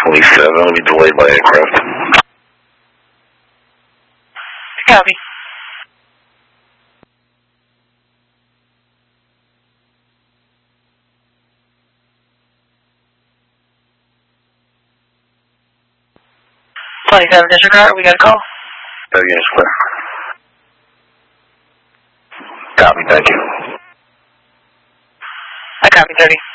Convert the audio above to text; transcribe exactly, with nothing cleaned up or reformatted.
twenty-seven will be delayed by aircraft. Copy. twenty-seven disregard, we got a call. thirty units clear. Copy, thank you. I copy thirty.